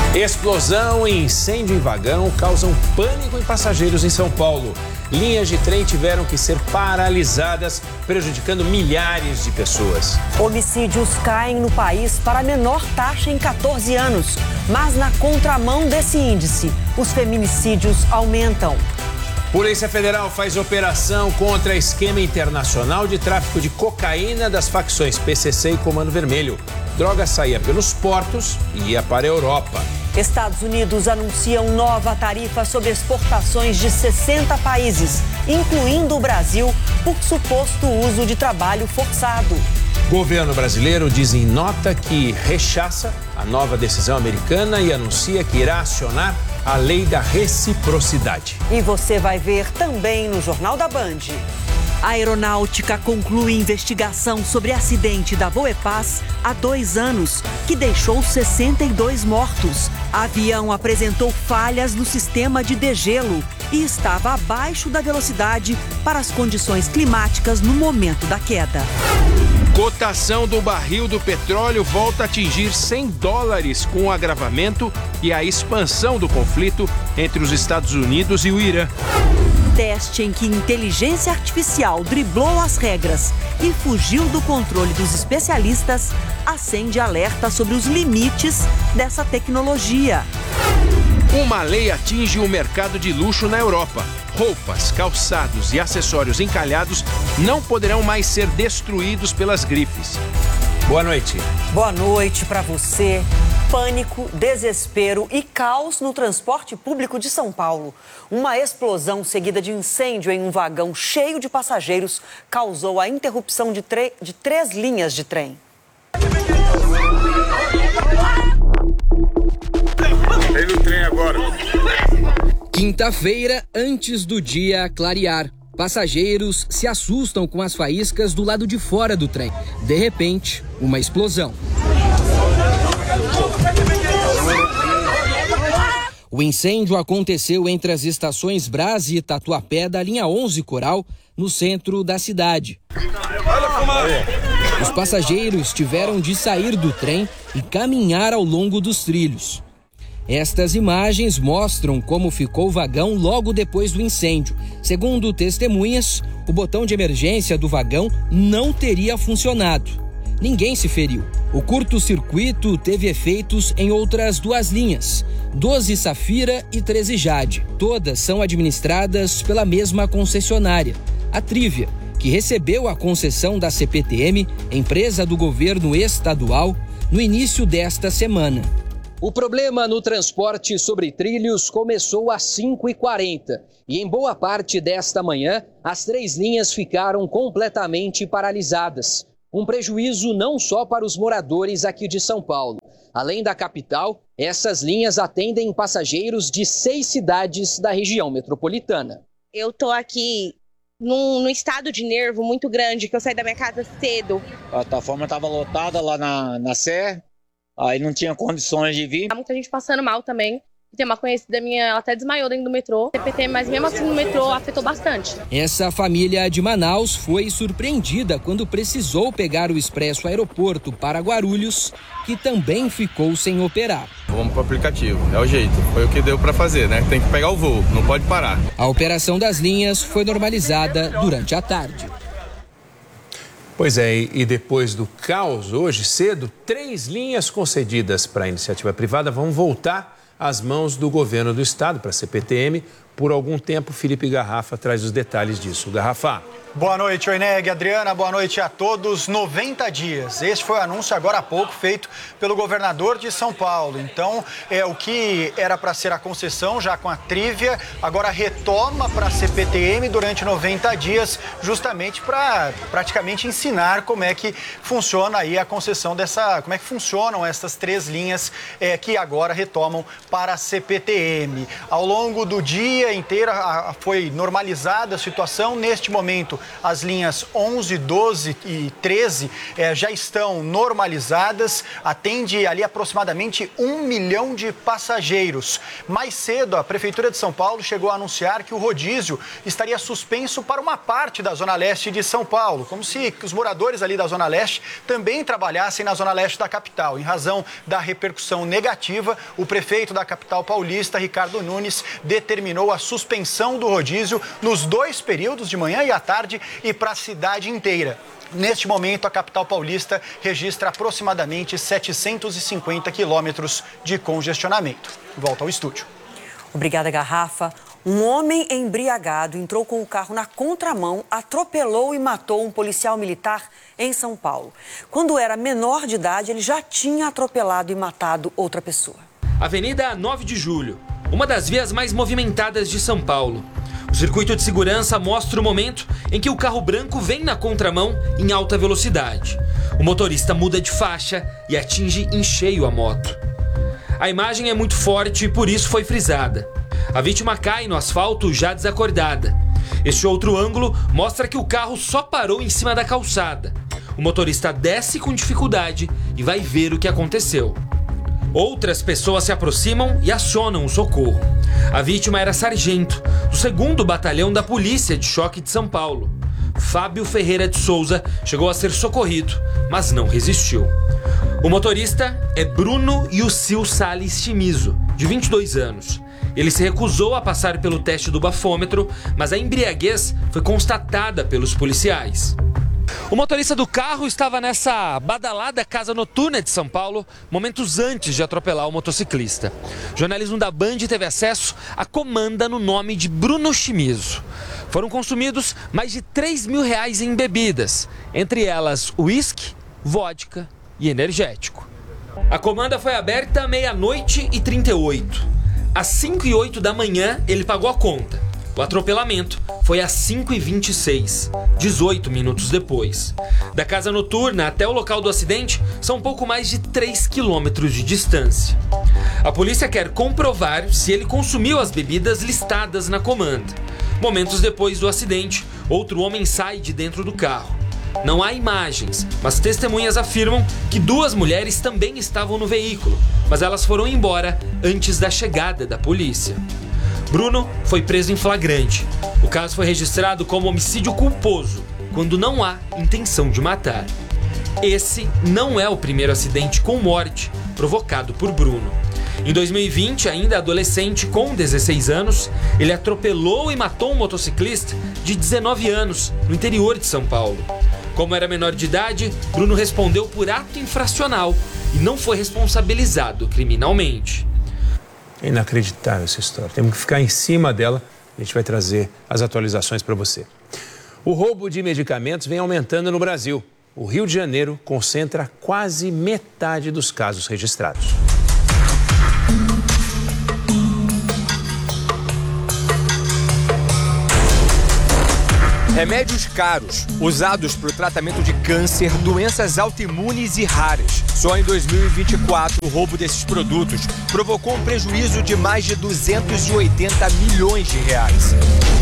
Explosão e incêndio em vagão causam pânico em passageiros em São Paulo. Linhas de trem tiveram que ser paralisadas, prejudicando milhares de pessoas. Homicídios caem no país para a menor taxa em 14 anos. Mas na contramão desse índice, os feminicídios aumentam. Polícia Federal faz operação contra esquema internacional de tráfico de cocaína das facções PCC e Comando Vermelho. Droga saía pelos portos e ia para a Europa. Estados Unidos anunciam nova tarifa sobre exportações de 60 países, incluindo o Brasil, por suposto uso de trabalho forçado. Governo brasileiro diz em nota que rechaça a nova decisão americana e anuncia que irá acionar a lei da reciprocidade. E você vai ver também no Jornal da Band. A Aeronáutica conclui investigação sobre acidente da Voepaz há 2 anos, que deixou 62 mortos. Avião apresentou falhas no sistema de degelo e estava abaixo da velocidade para as condições climáticas no momento da queda. Cotação do barril do petróleo volta a atingir $100 com o agravamento e a expansão do conflito entre os Estados Unidos e o Irã. Teste em que inteligência artificial driblou as regras e fugiu do controle dos especialistas acende alerta sobre os limites dessa tecnologia. Uma lei atinge o mercado de luxo na Europa. Roupas, calçados e acessórios encalhados não poderão mais ser destruídos pelas grifes. Boa noite. Boa noite para você. Pânico, desespero e caos no transporte público de São Paulo. Uma explosão seguida de incêndio em um vagão cheio de passageiros causou a interrupção de 3 linhas de trem. Vem no trem agora. Quinta-feira, antes do dia clarear. Passageiros se assustam com as faíscas do lado de fora do trem. De repente, uma explosão. O incêndio aconteceu entre as estações Brás e Tatuapé da linha 11 Coral, no centro da cidade. Os passageiros tiveram de sair do trem e caminhar ao longo dos trilhos. Estas imagens mostram como ficou o vagão logo depois do incêndio. Segundo testemunhas, o botão de emergência do vagão não teria funcionado. Ninguém se feriu. O curto-circuito teve efeitos em outras 2 linhas, 12 Safira e 13 Jade. Todas são administradas pela mesma concessionária, a Trívia, que recebeu a concessão da CPTM, empresa do governo estadual, no início desta semana. O problema no transporte sobre trilhos começou às 5h40 e em boa parte desta manhã as 3 linhas ficaram completamente paralisadas. Um prejuízo não só para os moradores aqui de São Paulo. Além da capital, essas linhas atendem passageiros de 6 cidades da região metropolitana. Eu tô aqui num estado de nervo muito grande, que eu saí da minha casa cedo. A plataforma estava lotada lá na Sé. Aí não tinha condições de vir. Há muita gente passando mal também. Tem uma conhecida minha, ela até desmaiou dentro do metrô. CPT, mas mesmo assim no metrô afetou bastante. Essa família de Manaus foi surpreendida quando precisou pegar o expresso aeroporto para Guarulhos, que também ficou sem operar. Vamos pro aplicativo, é o jeito. Foi o que deu para fazer, né? Tem que pegar o voo, não pode parar. A operação das linhas foi normalizada durante a tarde. Pois é, e depois do caos, hoje cedo, 3 linhas concedidas para a iniciativa privada vão voltar às mãos do governo do estado, para a CPTM. Por algum tempo, Felipe Garrafa traz os detalhes disso. Garrafa. Boa noite, Oineg, Adriana, boa noite a todos. 90 dias. Este foi o anúncio agora há pouco feito pelo governador de São Paulo. Então, o que era para ser a concessão já com a Trívia, agora retoma para a CPTM durante 90 dias, justamente para praticamente ensinar como é que funciona aí a concessão como é que funcionam essas 3 linhas que agora retomam para a CPTM. Ao longo do dia rodovia inteira foi normalizada a situação. Neste momento, as linhas 11, 12 e 13 já estão normalizadas. Atende ali aproximadamente 1 milhão de passageiros. Mais cedo, a Prefeitura de São Paulo chegou a anunciar que o rodízio estaria suspenso para uma parte da Zona Leste de São Paulo, como se os moradores ali da Zona Leste também trabalhassem na Zona Leste da capital. Em razão da repercussão negativa, o prefeito da capital paulista, Ricardo Nunes, determinou a suspensão do rodízio nos 2 períodos, de manhã e à tarde, e para a cidade inteira. Neste momento, a capital paulista registra aproximadamente 750 quilômetros de congestionamento. Volta ao estúdio. Obrigada, Garrafa. Um homem embriagado entrou com o carro na contramão, atropelou e matou um policial militar em São Paulo. Quando era menor de idade, ele já tinha atropelado e matado outra pessoa. Avenida 9 de Julho, uma das vias mais movimentadas de São Paulo. O circuito de segurança mostra o momento em que o carro branco vem na contramão em alta velocidade. O motorista muda de faixa e atinge em cheio a moto. A imagem é muito forte e por isso foi frisada. A vítima cai no asfalto já desacordada. Este outro ângulo mostra que o carro só parou em cima da calçada. O motorista desce com dificuldade e vai ver o que aconteceu. Outras pessoas se aproximam e acionam o socorro. A vítima era sargento, do 2º Batalhão da Polícia de Choque de São Paulo. Fábio Ferreira de Souza chegou a ser socorrido, mas não resistiu. O motorista é Bruno Yusil Salles Chimizo, de 22 anos. Ele se recusou a passar pelo teste do bafômetro, mas a embriaguez foi constatada pelos policiais. O motorista do carro estava nessa badalada casa noturna de São Paulo momentos antes de atropelar o motociclista. O jornalismo da Band teve acesso à comanda no nome de Bruno Chimizo. Foram consumidos mais de R$3 mil em bebidas, entre elas uísque, vodka e energético. A comanda foi aberta à 00:38. Às 5:08 da manhã, ele pagou a conta. O atropelamento foi às 5:26, 18 minutos depois. Da casa noturna até o local do acidente, são um pouco mais de 3 quilômetros de distância. A polícia quer comprovar se ele consumiu as bebidas listadas na comanda. Momentos depois do acidente, outro homem sai de dentro do carro. Não há imagens, mas testemunhas afirmam que 2 mulheres também estavam no veículo, mas elas foram embora antes da chegada da polícia. Bruno foi preso em flagrante. O caso foi registrado como homicídio culposo, quando não há intenção de matar. Esse não é o primeiro acidente com morte provocado por Bruno. Em 2020, ainda adolescente com 16 anos, ele atropelou e matou um motociclista de 19 anos no interior de São Paulo. Como era menor de idade, Bruno respondeu por ato infracional e não foi responsabilizado criminalmente. É inacreditável essa história. Temos que ficar em cima dela. A gente vai trazer as atualizações para você. O roubo de medicamentos vem aumentando no Brasil. O Rio de Janeiro concentra quase metade dos casos registrados. Remédios caros, usados para o tratamento de câncer, doenças autoimunes e raras. Só em 2024, o roubo desses produtos provocou um prejuízo de mais de 280 milhões de reais.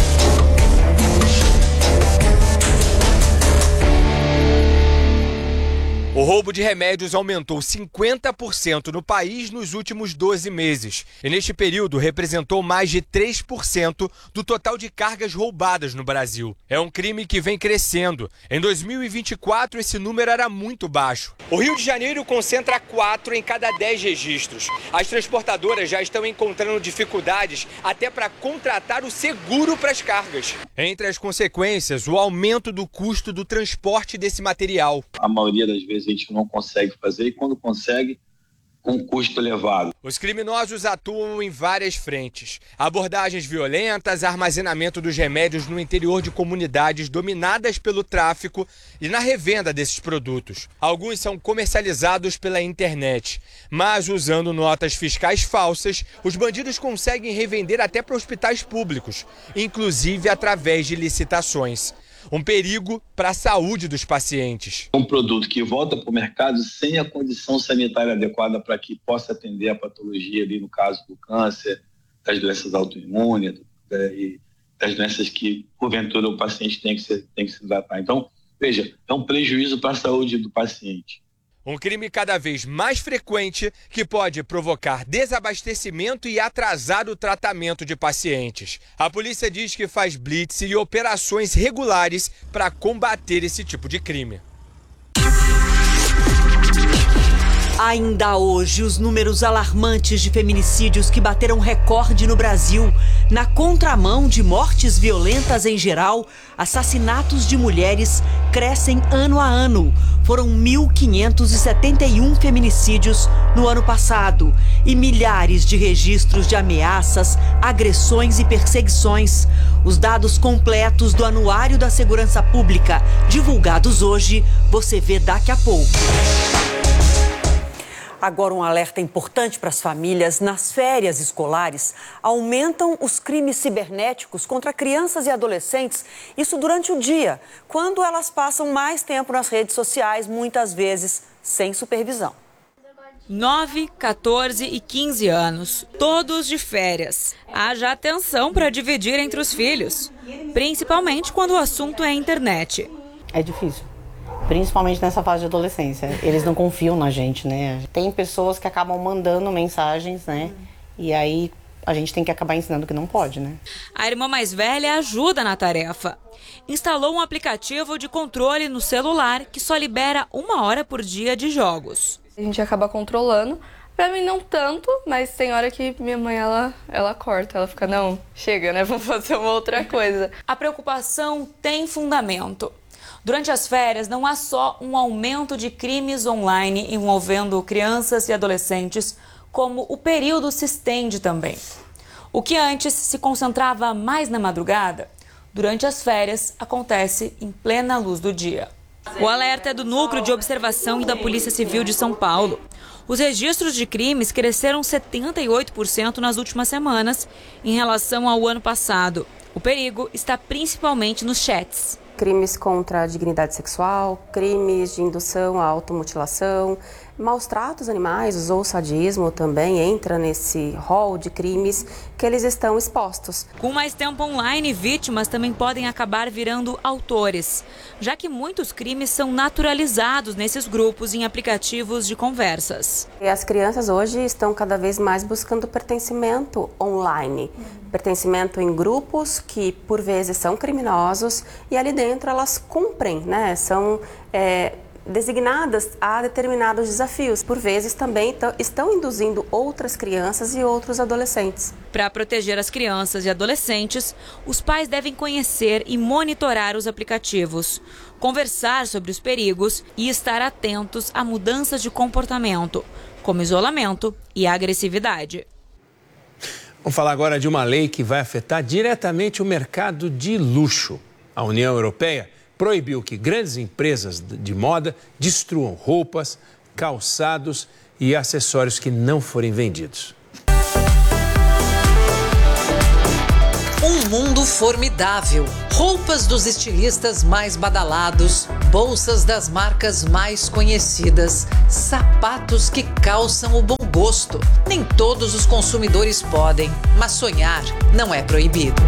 O roubo de remédios aumentou 50% no país nos últimos 12 meses. E neste período representou mais de 3% do total de cargas roubadas no Brasil. É um crime que vem crescendo. Em 2024, esse número era muito baixo. O Rio de Janeiro concentra 4 em cada 10 registros. As transportadoras já estão encontrando dificuldades até para contratar o seguro para as cargas. Entre as consequências, o aumento do custo do transporte desse material. A maioria das vezes a gente não consegue fazer e quando consegue, com custo elevado. Os criminosos atuam em várias frentes. Abordagens violentas, armazenamento dos remédios no interior de comunidades dominadas pelo tráfico e na revenda desses produtos. Alguns são comercializados pela internet, mas usando notas fiscais falsas, os bandidos conseguem revender até para hospitais públicos, inclusive através de licitações. Um perigo para a saúde dos pacientes. Um produto que volta para o mercado sem a condição sanitária adequada para que possa atender a patologia, ali no caso do câncer, das doenças autoimunes, e das doenças que, porventura, o paciente tem que se tratar. Então, veja, é um prejuízo para a saúde do paciente. Um crime cada vez mais frequente que pode provocar desabastecimento e atrasar o tratamento de pacientes. A polícia diz que faz blitz e operações regulares para combater esse tipo de crime. Ainda hoje, os números alarmantes de feminicídios que bateram recorde no Brasil, na contramão de mortes violentas em geral, assassinatos de mulheres crescem ano a ano. Foram 1.571 feminicídios no ano passado e milhares de registros de ameaças, agressões e perseguições. Os dados completos do Anuário da Segurança Pública, divulgados hoje, você vê daqui a pouco. Agora um alerta importante para as famílias. Nas férias escolares, aumentam os crimes cibernéticos contra crianças e adolescentes. Isso durante o dia, quando elas passam mais tempo nas redes sociais, muitas vezes sem supervisão. 9, 14 e 15 anos, todos de férias. Haja atenção para dividir entre os filhos, principalmente quando o assunto é a internet. É difícil. Principalmente nessa fase de adolescência. Eles não confiam na gente, né? Tem pessoas que acabam mandando mensagens, né? E aí a gente tem que acabar ensinando que não pode, né? A irmã mais velha ajuda na tarefa. Instalou um aplicativo de controle no celular que só libera 1 hora por dia de jogos. A gente acaba controlando. Pra mim não tanto, mas tem hora que minha mãe, ela corta. Ela fica, não, chega, né? Vamos fazer uma outra coisa. A preocupação tem fundamento. Durante as férias, não há só um aumento de crimes online envolvendo crianças e adolescentes, como o período se estende também. O que antes se concentrava mais na madrugada, durante as férias acontece em plena luz do dia. O alerta é do Núcleo de Observação da Polícia Civil de São Paulo. Os registros de crimes cresceram 78% nas últimas semanas em relação ao ano passado. O perigo está principalmente nos chats. Crimes contra a dignidade sexual, crimes de indução à automutilação, maus tratos animais ou sadismo também entra nesse rol de crimes que eles estão expostos. Com mais tempo online, vítimas também podem acabar virando autores, já que muitos crimes são naturalizados nesses grupos em aplicativos de conversas. E as crianças hoje estão cada vez mais buscando pertencimento online. Pertencimento em grupos que, por vezes, são criminosos e ali dentro elas cumprem, né? São designadas a determinados desafios. Por vezes, também estão induzindo outras crianças e outros adolescentes. Para proteger as crianças e adolescentes, os pais devem conhecer e monitorar os aplicativos, conversar sobre os perigos e estar atentos a mudanças de comportamento, como isolamento e agressividade. Vamos falar agora de uma lei que vai afetar diretamente o mercado de luxo. A União Europeia proibiu que grandes empresas de moda destruam roupas, calçados e acessórios que não forem vendidos. Um mundo formidável. Roupas dos estilistas mais badalados, bolsas das marcas mais conhecidas, sapatos que calçam o bom gosto. Nem todos os consumidores podem, mas sonhar não é proibido.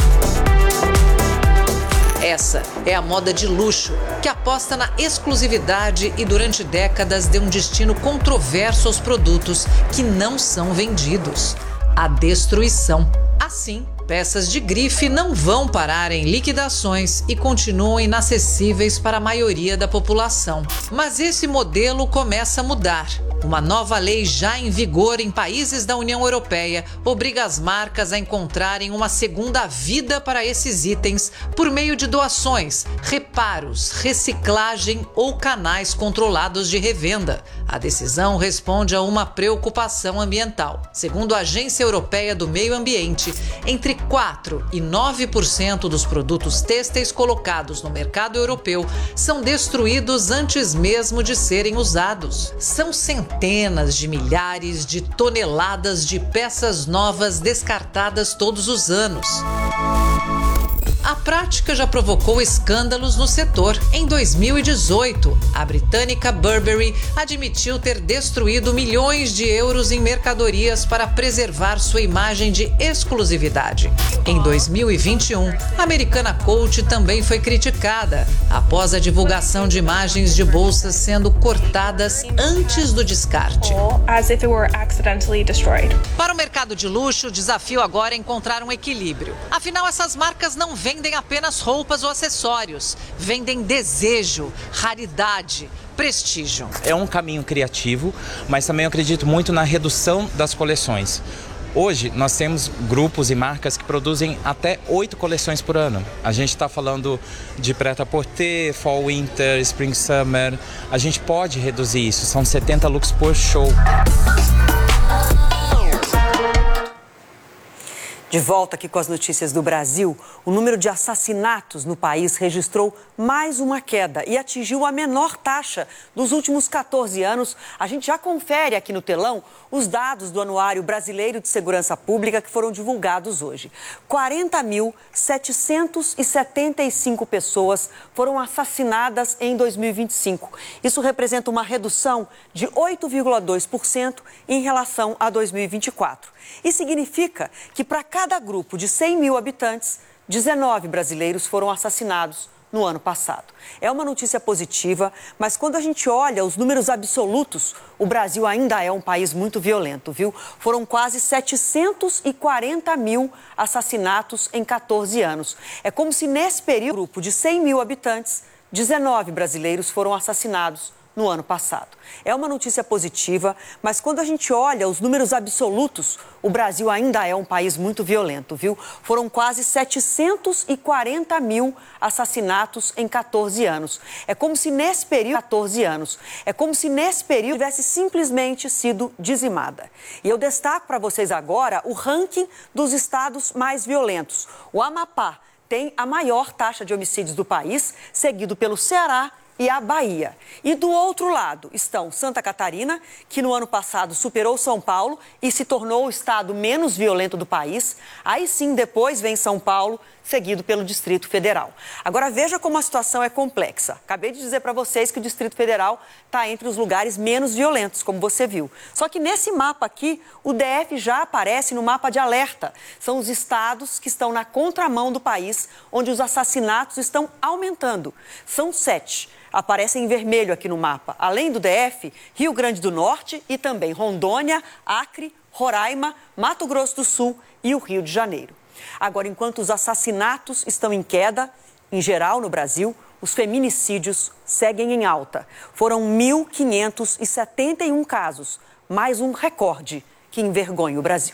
Essa é a moda de luxo, que aposta na exclusividade e durante décadas deu um destino controverso aos produtos que não são vendidos: a destruição. Assim, peças de grife não vão parar em liquidações e continuam inacessíveis para a maioria da população. Mas esse modelo começa a mudar. Uma nova lei já em vigor em países da União Europeia obriga as marcas a encontrarem uma segunda vida para esses itens por meio de doações, reparos, reciclagem ou canais controlados de revenda. A decisão responde a uma preocupação ambiental. Segundo a Agência Europeia do Meio Ambiente, entre 4% e 9% dos produtos têxteis colocados no mercado europeu são destruídos antes mesmo de serem usados. São centenas de milhares de toneladas de peças novas descartadas todos os anos. A prática já provocou escândalos no setor. Em 2018, a britânica Burberry admitiu ter destruído milhões de euros em mercadorias para preservar sua imagem de exclusividade. Em 2021, a americana Coach também foi criticada após a divulgação de imagens de bolsas sendo cortadas antes do descarte. Para o mercado de luxo, o desafio agora é encontrar um equilíbrio. Afinal, essas marcas não vendem apenas roupas ou acessórios, vendem desejo, raridade, prestígio. É um caminho criativo, mas também eu acredito muito na redução das coleções. Hoje, nós temos grupos e marcas que produzem até 8 coleções por ano. A gente está falando de prêt-à-porter, fall, winter, spring, summer. A gente pode reduzir isso, são 70 looks por show. De volta aqui com as notícias do Brasil, o número de assassinatos no país registrou mais uma queda e atingiu a menor taxa dos últimos 14 anos. A gente já confere aqui no telão os dados do Anuário Brasileiro de Segurança Pública que foram divulgados hoje. 40.775 pessoas foram assassinadas em 2025. Isso representa uma redução de 8,2% em relação a 2024. E significa que para cada grupo de 100 mil habitantes, 19 brasileiros foram assassinados no ano passado. É uma notícia positiva, mas quando a gente olha os números absolutos, o Brasil ainda é um país muito violento, viu? Foram quase 740 mil assassinatos em 14 anos. É como se nesse período, grupo de 100 mil habitantes, 19 brasileiros foram assassinados no ano passado. É uma notícia positiva, mas quando a gente olha os números absolutos, o Brasil ainda é um país muito violento, viu? Foram quase 740 mil assassinatos em 14 anos. É como se nesse período, tivesse simplesmente sido dizimada. E eu destaco para vocês agora o ranking dos estados mais violentos. O Amapá tem a maior taxa de homicídios do país, seguido pelo Ceará e a Bahia. E do outro lado estão Santa Catarina, que no ano passado superou São Paulo e se tornou o estado menos violento do país. Aí sim, depois vem São Paulo, seguido pelo Distrito Federal. Agora veja como a situação é complexa. Acabei de dizer para vocês que o Distrito Federal está entre os lugares menos violentos, como você viu. Só que nesse mapa aqui, o DF já aparece no mapa de alerta. São os estados que estão na contramão do país, onde os assassinatos estão aumentando. São 7. Aparecem em vermelho aqui no mapa. Além do DF, Rio Grande do Norte e também Rondônia, Acre, Roraima, Mato Grosso do Sul e o Rio de Janeiro. Agora, enquanto os assassinatos estão em queda, em geral no Brasil, os feminicídios seguem em alta. Foram 1.571 casos, mais um recorde que envergonha o Brasil.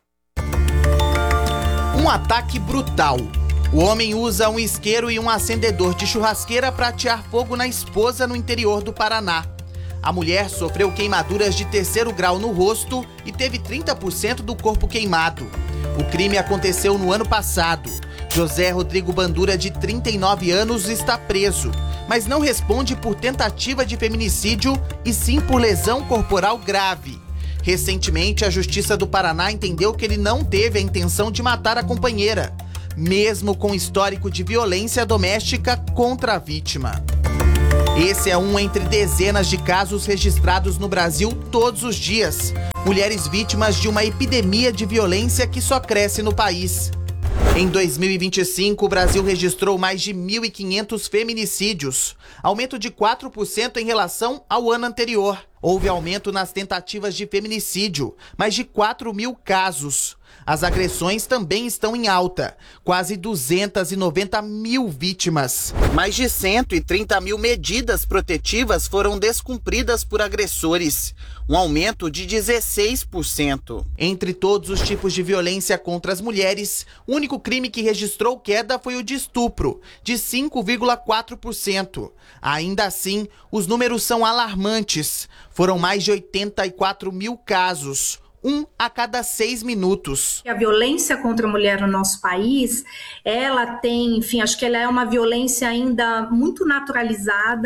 Um ataque brutal. O homem usa um isqueiro e um acendedor de churrasqueira para atear fogo na esposa no interior do Paraná. A mulher sofreu queimaduras de 3º grau no rosto e teve 30% do corpo queimado. O crime aconteceu no ano passado. José Rodrigo Bandura, de 39 anos, está preso, mas não responde por tentativa de feminicídio e sim por lesão corporal grave. Recentemente, a Justiça do Paraná entendeu que ele não teve a intenção de matar a companheira, mesmo com histórico de violência doméstica contra a vítima. Esse é um entre dezenas de casos registrados no Brasil todos os dias. Mulheres vítimas de uma epidemia de violência que só cresce no país. Em 2025, o Brasil registrou mais de 1.500 feminicídios, aumento de 4% em relação ao ano anterior. Houve aumento nas tentativas de feminicídio, mais de 4.000 casos. As agressões também estão em alta, quase 290 mil vítimas. Mais de 130 mil medidas protetivas foram descumpridas por agressores, um aumento de 16%. Entre todos os tipos de violência contra as mulheres, o único crime que registrou queda foi o de estupro, de 5,4%. Ainda assim, os números são alarmantes. Foram mais de 84 mil casos. 1 a cada 6 minutos. A violência contra a mulher no nosso país, ela tem, enfim, acho que ela é uma violência ainda muito naturalizada,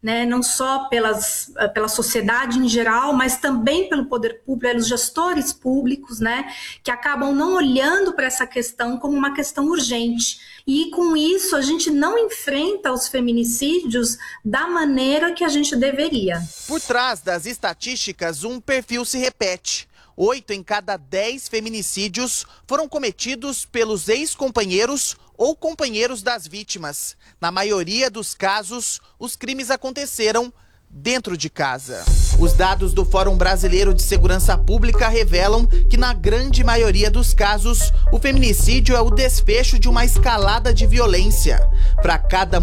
né, não só pela sociedade em geral, mas também pelo poder público, pelos gestores públicos, né, que acabam não olhando para essa questão como uma questão urgente. E com isso a gente não enfrenta os feminicídios da maneira que a gente deveria. Por trás das estatísticas, um perfil se repete. 8 em cada 10 feminicídios foram cometidos pelos ex-companheiros ou companheiros das vítimas. Na maioria dos casos, os crimes aconteceram dentro de casa. Os dados do Fórum Brasileiro de Segurança Pública revelam que, na grande maioria dos casos, o feminicídio é o desfecho de uma escalada de violência. Para cada